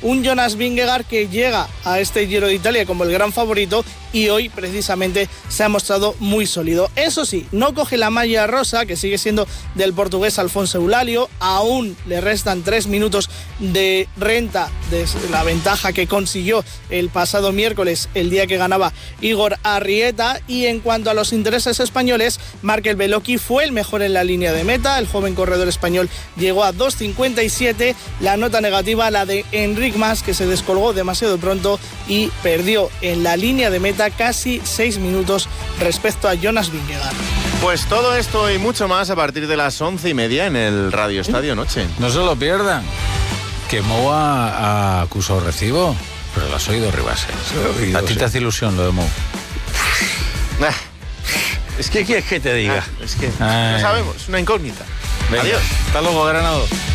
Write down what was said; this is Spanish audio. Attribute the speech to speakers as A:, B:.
A: un Jonas Vingegaard que llega a este Giro de Italia como el gran favorito y hoy precisamente se ha mostrado muy sólido. Eso sí, no coge la malla rosa, que sigue siendo del portugués Alfonso Eulálio. Aún le restan 3 minutos de renta de la ventaja que consiguió el pasado miércoles, el día que ganaba Igor Arrieta. Y en cuanto a los intereses españoles, Markel Beloki fue el mejor en la línea de meta. El joven corredor español llegó a 2.57. La nota negativa, la de Enric Mas, que se descolgó demasiado pronto y perdió en la línea de meta casi 6 minutos respecto a Jonas Vingegaard.
B: Pues todo esto y mucho más a partir de las 11:30 en el Radio Estadio Noche.
C: No se lo pierdan, que Mou ha acusado recibo, pero lo has oído, Ribase. A ti te hace ilusión lo de Mou.
B: Es que
C: ¿Qué quieres que te diga?
B: Es que no sabemos, es una incógnita.
C: Venga,
B: adiós.
C: Hasta luego, Granado.